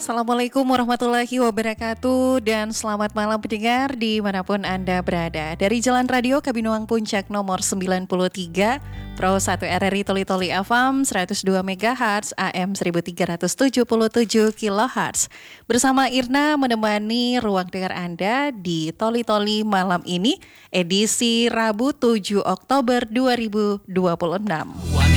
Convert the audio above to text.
Assalamualaikum warahmatullahi wabarakatuh dan selamat malam pendengar dimanapun Anda berada. Dari Jalan Radio Kabinuang Puncak nomor 93, Pro 1 RRI Toli-Toli FM 102 MHz, AM 1377 kHz. Bersama Irna menemani ruang dengar Anda di Toli-Toli malam ini, edisi Rabu 7 Oktober 2026.